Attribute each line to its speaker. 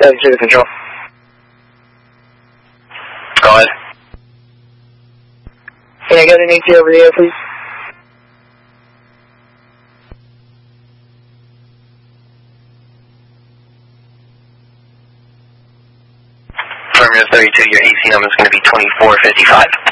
Speaker 1: 32 to control.
Speaker 2: Go ahead.
Speaker 1: Can I get an ET over the air, please?
Speaker 2: Affirmative 32, your AC number is going to be 2455.